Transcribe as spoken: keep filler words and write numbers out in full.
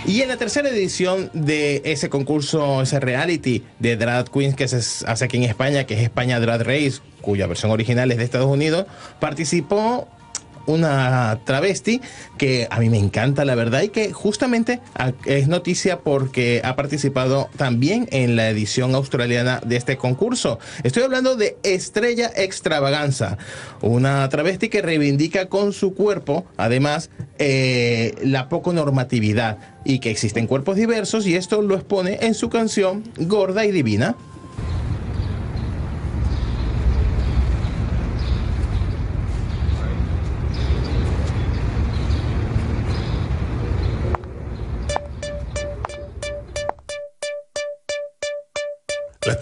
Y en la tercera edición de ese concurso, ese reality de Drag Queens que se hace aquí en España, que es España Drag Race, cuya versión original es de Estados Unidos, participó una travesti que a mí me encanta, la verdad, y que justamente es noticia porque ha participado también en la edición australiana de este concurso. Estoy hablando de Estrella Extravaganza, una travesti que reivindica con su cuerpo, además, eh, la poco normatividad y que existen cuerpos diversos, y esto lo expone en su canción Gorda y Divina.